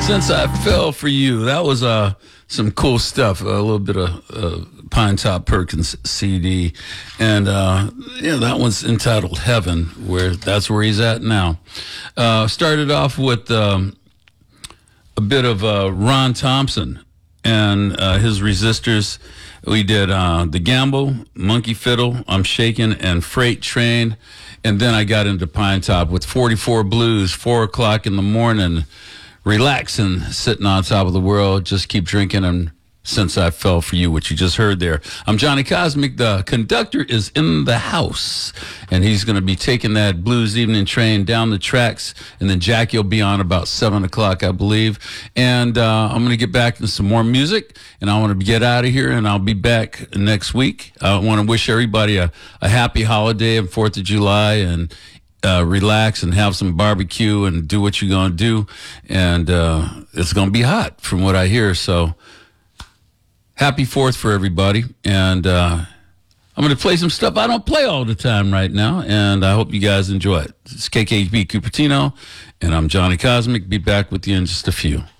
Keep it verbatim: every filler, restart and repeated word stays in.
Since I Fell for You. That was uh, some cool stuff. A little bit of uh, Pine Top Perkins C D. And, uh, yeah, that one's entitled Heaven, where that's where he's at now. Uh, started off with um, a bit of uh, Ron Thompson and uh, his Resistors. We did uh, The Gamble, Monkey Fiddle, I'm Shakin', and Freight Train. And then I got into Pine Top with forty-four Blues, four o'clock in the morning, relaxing, sitting on top of the world, just keep drinking, and Since I Fell for You, which you just heard there. I'm Johnny Cosmic. The conductor is in the house, and he's going to be taking that blues evening train down the tracks, and then Jackie will be on about seven o'clock, I believe. And uh, I'm going to get back to some more music, and I want to get out of here, and I'll be back next week. I want to wish everybody a, a happy holiday and fourth of July, and Uh, relax and have some barbecue and do what you're going to do. And uh, it's going to be hot from what I hear. So happy fourth for everybody. And uh, I'm going to play some stuff I don't play all the time right now. And I hope you guys enjoy it. It's K K B Cupertino, and I'm Johnny Cosmic. Be back with you in just a few.